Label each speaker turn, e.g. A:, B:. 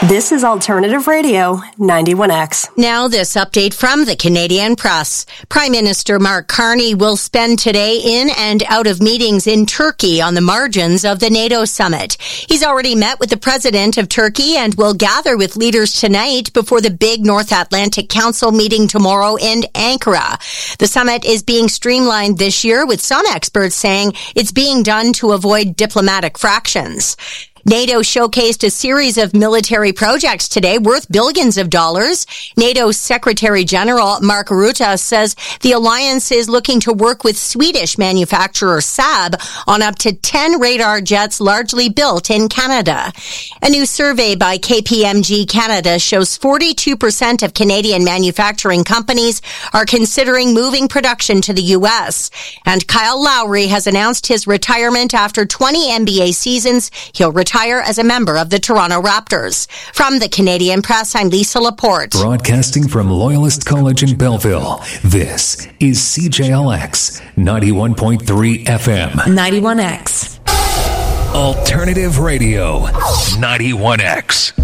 A: This is Alternative Radio, 91X.
B: Now this update from the Canadian Press. Prime Minister Mark Carney will spend today in and out of meetings in Turkey on the margins of the NATO summit. He's already met with the president of Turkey and will gather with leaders tonight before the big North Atlantic Council meeting tomorrow in Ankara. The summit is being streamlined this year, with some experts saying it's being done to avoid diplomatic fractions. NATO showcased a series of military projects today worth billions of dollars. NATO's Secretary General Mark Rutte says the alliance is looking to work with Swedish manufacturer Saab on up to 10 radar jets largely built in Canada. A new survey by KPMG Canada shows 42% of Canadian manufacturing companies are considering moving production to the U.S. And Kyle Lowry has announced his retirement after 20 NBA seasons. He'll retire as a member of the Toronto Raptors. From the Canadian Press, I'm Lisa Laporte.
C: Broadcasting from Loyalist College in Belleville, this is CJLX 91.3 FM.
A: 91X.
C: Alternative Radio, 91X.